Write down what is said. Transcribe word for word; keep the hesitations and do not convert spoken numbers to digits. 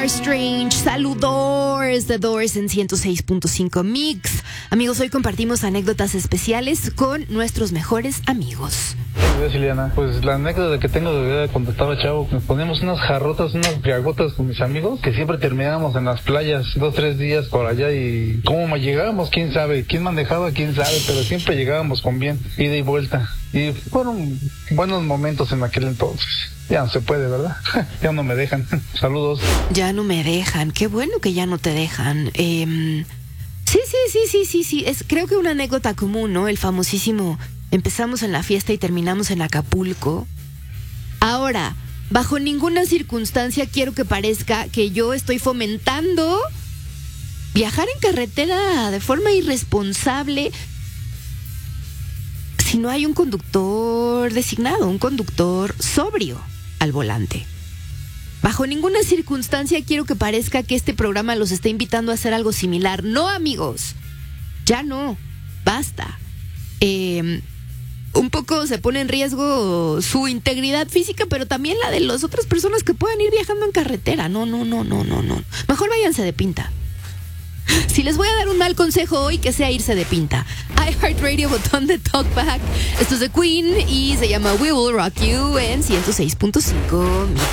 Are Strange. Saludores de Doors en ciento seis punto cinco Mix. Amigos, hoy compartimos anécdotas especiales con nuestros mejores amigos. Gracias, Liliana. Pues la anécdota que tengo de cuando estaba chavo, nos poníamos unas jarrotas, unas briagotas con mis amigos, que siempre terminábamos en las playas, dos, tres días por allá, y cómo llegábamos, quién sabe, quién manejaba, quién sabe, pero siempre llegábamos con bien, ida y vuelta. Y fueron buenos momentos en aquel entonces. Ya no se puede, ¿verdad? Ya no me dejan. Saludos. Ya no me dejan. Qué bueno que ya no te dejan. Eh, sí, sí, sí, sí, sí, sí. Es, creo que una anécdota común, ¿no? El famosísimo empezamos en la fiesta y terminamos en Acapulco. Ahora, bajo ninguna circunstancia quiero que parezca que yo estoy fomentando viajar en carretera de forma irresponsable si no hay un conductor designado, un conductor sobrio al volante. Bajo ninguna circunstancia quiero que parezca que este programa los está invitando a hacer algo similar. No, amigos, ya no, basta. Eh, un poco se pone en riesgo su integridad física, pero también la de las otras personas que puedan ir viajando en carretera. No, no, no, no, no, no. Mejor váyanse de pinta. Si les voy a dar un mal consejo hoy, que sea irse de pinta. iHeartRadio, botón de talkback. Esto es de Queen y se llama We Will Rock You en ciento seis punto cinco Mix.